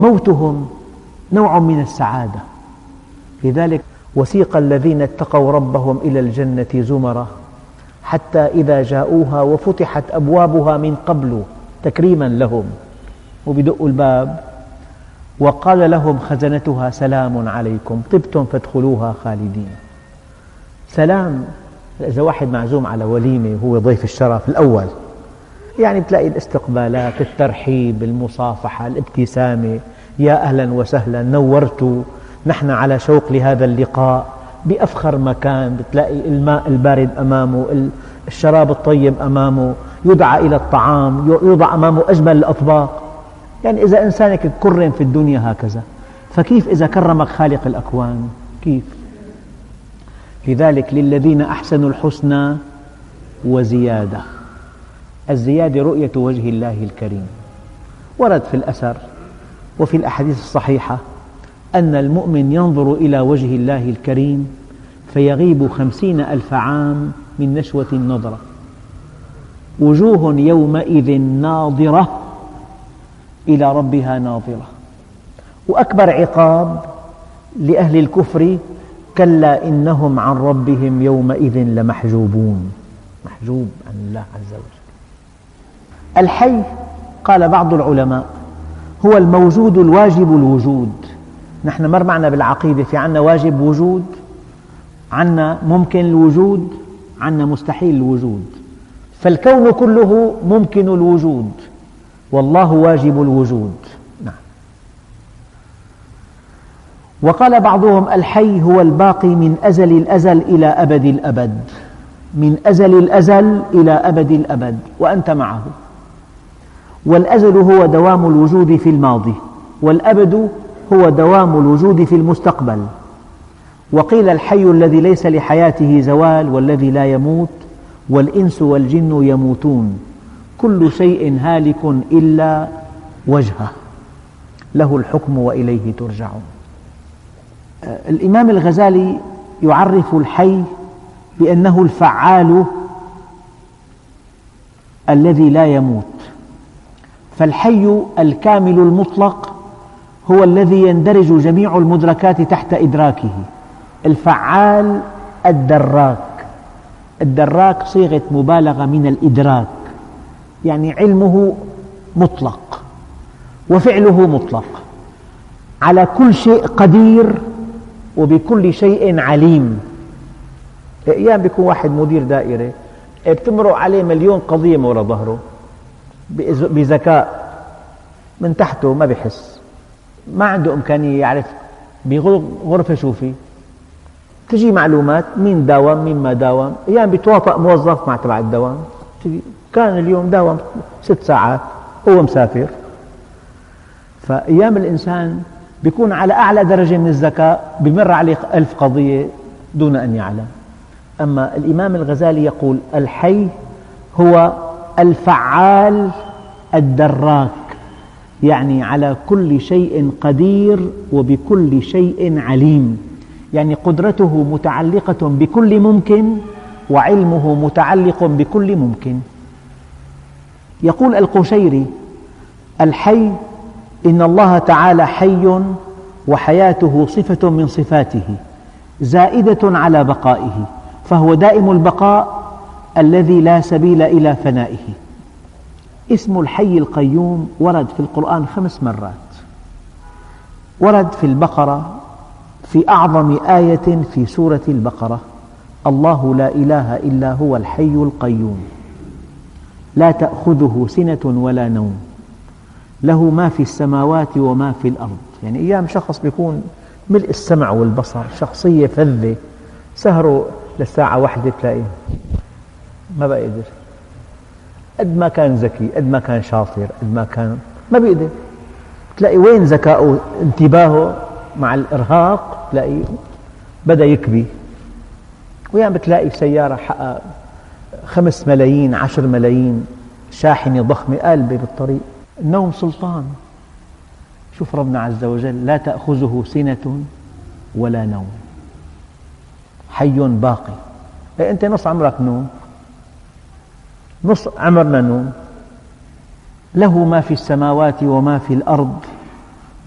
موتهم نوع من السعادة. لذلك وسيق الذين اتقوا ربهم إلى الجنة زمرا حتى إذا جاءوها وفتحت أبوابها من قبل تكريما لهم وبدقوا الباب وقال لهم خزنتها سلام عليكم طبتم فادخلوها خالدين. سلام. إذا واحد معزوم على وليمة وهو ضيف الشرف الأول، يعني بتلاقي الاستقبالات، الترحيب، المصافحة، الابتسامة، يا أهلا وسهلا نورتوا، نحن على شوق لهذا اللقاء، بأفخر مكان بتلاقي الماء البارد أمامه، الشراب الطيب أمامه، يدعى إلى الطعام، يوضع أمامه أجمل الأطباق. يعني إذا إنسانك كرم في الدنيا هكذا، فكيف إذا كرمك خالق الأكوان؟ كيف؟ لذلك للذين أحسنوا الحسنى وزيادة. الزيادة رؤية وجه الله الكريم. ورد في الأثر وفي الأحاديث الصحيحة أن المؤمن ينظر إلى وجه الله الكريم فيغيب 50,000 عام من نشوة النظرة. وجوه يومئذ ناظرة إلى ربها ناظرة. وأكبر عقاب لأهل الكفر كلا إنهم عن ربهم يومئذ لمحجوبون. محجوب عن الله عز وجل. الحي قال بعض العلماء هو الموجود الواجب الوجود. نحن مر معنا بالعقيدة في عنا واجب وجود، عنا ممكن الوجود، عنا مستحيل الوجود. فالكون كله ممكن الوجود والله واجب الوجود. نعم. وقال بعضهم الحي هو الباقي من أزل الأزل إلى أبد الأبد. من أزل الأزل إلى أبد الأبد وأنت معه. والأزل هو دوام الوجود في الماضي، والأبد هو دوام الوجود في المستقبل. وقيل الحي الذي ليس لحياته زوال والذي لا يموت، والإنس والجن يموتون، كل شيء هالك إلا وجهه له الحكم وإليه ترجعون. الإمام الغزالي يعرف الحي بأنه الفعال الذي لا يموت. فالحي الكامل المطلق هو الذي يندرج جميع المدركات تحت إدراكه. الفعال الدراك. الدراك صيغة مبالغة من الإدراك، يعني علمه مطلق وفعله مطلق، على كل شيء قدير وبكل شيء عليم. أيام بيكون واحد مدير دائرة بتمرق عليه مليون قضية من وراء ظهره بذكاء، من تحته ما بيحس، ما عنده إمكانية يعرف بغرفة شو في، تجي معلومات مين داوم مين ما داوم. أيام بيتواطأ موظف مع تبع الدوام، كان اليوم داوم 6 ساعات هو مسافر. فأيام الإنسان بيكون على أعلى درجة من الذكاء، بمر عليه 1000 قضية دون أن يعلم. أما الإمام الغزالي يقول الحي هو الفعال الدراك، يعني على كل شيء قدير وبكل شيء عليم. يعني قدرته متعلقة بكل ممكن وعلمه متعلق بكل ممكن. يقول القشيري الحي إن الله تعالى حي وحياته صفة من صفاته زائدة على بقائه، فهو دائم البقاء الذي لا سبيل إلى فنائه. اسم الحي القيوم ورد في القرآن 5 مرات. ورد في البقرة في أعظم آية في سورة البقرة: الله لا إله إلا هو الحي القيوم لا تأخذه سنة ولا نوم له ما في السماوات وما في الأرض. يعني أيام شخص بيكون ملء السمع والبصر، شخصية فذة، سهره للساعة 1 تلاقيه ما بقى يقدر، قد ما كان ذكي، قد ما كان شاطر، قد ما كان ما بيقدر. تلاقي وين ذكاؤه انتباهه مع الإرهاق تلاقي بدأ يكبي. ويعني بتلاقي سيارة حقها 5 ملايين 10 ملايين، شاحنة ضخمة قالبة بالطريق. النوم سلطان. شوف ربنا عز وجل لا تأخذه سنة ولا نوم، حي باقي. أنت نص عمرك نوم، نص عمرنا نوم. له ما في السماوات وما في الأرض